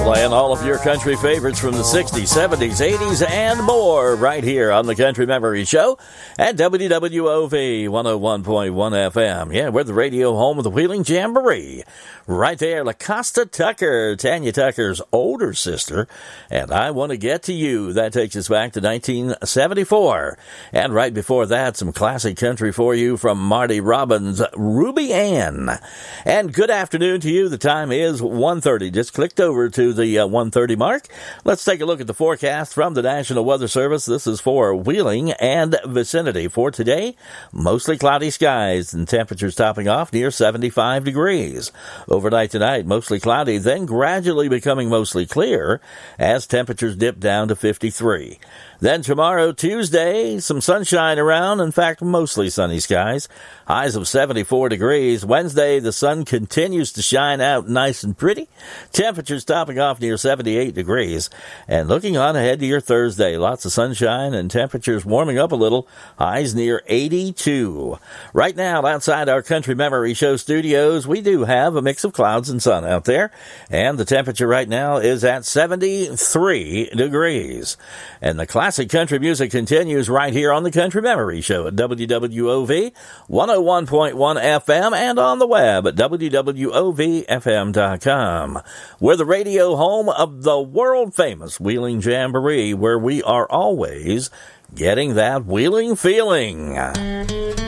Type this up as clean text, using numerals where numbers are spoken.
Playing all of your country favorites from the 60s, 70s, 80s, and more right here on the Country Memory Show at WWOV 101.1 FM. Yeah, we're the radio home of the Wheeling Jamboree. Right there, LaCosta Tucker, Tanya Tucker's older sister, and I Want to Get to You. That takes us back to 1974. And right before that, some classic country for you from Marty Robbins, Ruby Ann. And good afternoon to you. The time is 1:30. Just clicked over to the 1:30 mark. Let's take a look at the forecast from the National Weather Service. This is for Wheeling and vicinity. For today, mostly cloudy skies and temperatures topping off near 75 degrees. Overnight tonight, mostly cloudy, then gradually becoming mostly clear as temperatures dip down to 53. Then tomorrow, Tuesday, some sunshine around. In fact, mostly sunny skies. Highs of 74 degrees. Wednesday, the sun continues to shine out nice and pretty. Temperatures topping off near 78 degrees. And looking on ahead to your Thursday, lots of sunshine and temperatures warming up a little. Highs near 82. Right now, outside our Country Memory Show studios, we do have a mix of clouds and sun out there. And the temperature right now is at 73 degrees. And the classic country music continues right here on the Country Memory Show at WWOV 101.1 FM and on the web at WWOVFM.com. We're the radio home of the world-famous Wheeling Jamboree, where we are always getting that Wheeling feeling.